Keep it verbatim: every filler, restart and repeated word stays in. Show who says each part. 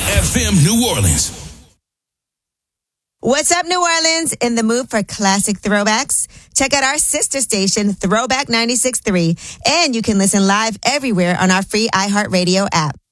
Speaker 1: F M New Orleans.
Speaker 2: What's up, New Orleans? In the mood for classic throwbacks? Check out our sister station, Throwback ninety-six point three, and you can listen live everywhere on our free iHeartRadio app.